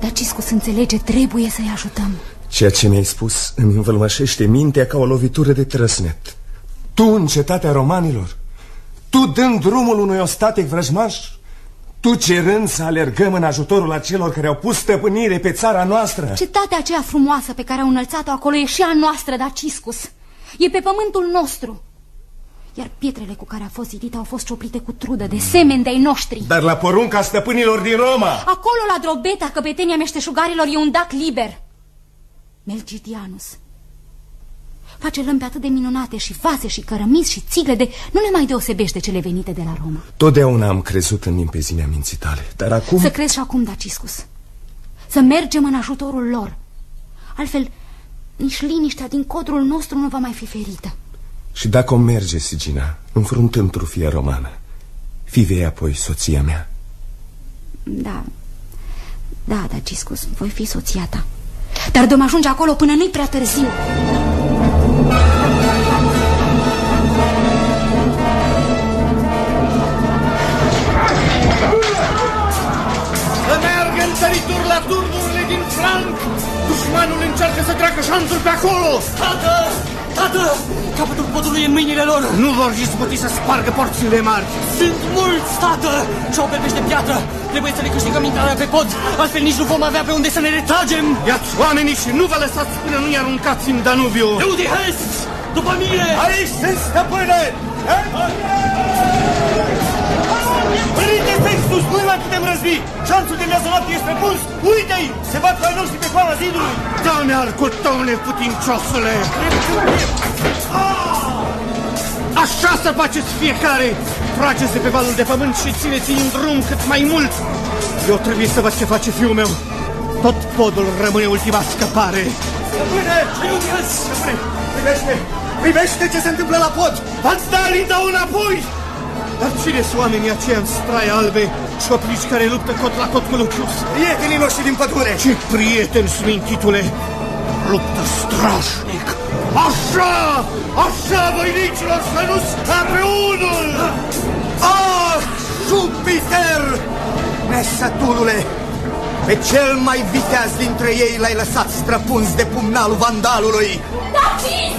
Daciscus înțelege, trebuie să-i ajutăm. Ceea ce mi-ai spus îmi învălmășește mintea ca o lovitură de trăsnet. Tu în cetatea romanilor, tu dând drumul unui ostatec vrăjmaș, tu cerând să alergăm în ajutorul acelor care au pus stăpânire pe țara noastră. Cetatea aceea frumoasă pe care au înălțat-o acolo e și a noastră, Daciscus. E pe pământul nostru. Iar pietrele cu care a fost zidită au fost cioplite cu trudă de semeni de-ai noștri. Dar la porunca stăpânilor din Roma. Acolo, la Drobeta, căpetenia meșteșugarilor, e un dac liber. Melgidianus face lămpi atât de minunate și vase și cărămizi și țigle de... Nu le mai deosebește cele venite de la Roma. Totdeauna am crezut în limpezimea minții tale, dar acum... Să crezi și acum, Daciscus. Să mergem în ajutorul lor. Altfel, nici liniștea din codrul nostru nu va mai fi ferită. Și dacă o merge, Sigina, înfruntând trufia romană, fi vei apoi soția mea? Da, Daciscus, voi fi soția ta. Dar de-om ajunge acolo până nu-i prea târziu. Să meargă în sărituri la turnurile din flanc. Dușmanul încearcă să treacă șanțul pe acolo. Tată! Capătul podului e în mâinile lor. Nu vor izbuti să spargă porțile mari. Sunt mulți, tată! Ce-au pe pește piatră. Trebuie să le câștigăm intrarea pe pod. Altfel nici nu vom avea pe unde să ne retragem. Ia-ți oamenii și nu vă lăsați până nu-i aruncați în Danubiu. Eudihest! După mine! Aici sunt, stăpâne! Părinte Sextus, nu-i mai putem răzbi! Șanțul de miază noapte este pus! Uite-i! Se bat cu ai noștri pe coana zidului! Dă-mi arcul tău, neputinciosule! Așa să faceți fiecare! Trageți pe valul de pământ și țineți în drum cât mai mult! Eu trebuie să văd ce face fiul meu! Tot podul rămâne ultima scăpare! Stăpâne! Stăpâne! Privește! Privește ce se întâmplă la pod! V-ați dat linda înapoi! Dar cine sunt oamenii aceia în straie albe, șoplici care luptă cot la cot cu Lucius? Prietenii noștri din pădure! Ce prieteni, smintitule! Luptă strașnic! Așa! Așa, voinicilor, să nu scape unul! Ah, Jupiter! Nesătulule! Pe cel mai viteaz dintre ei l-ai lăsat străpuns de pumnalul vandalului!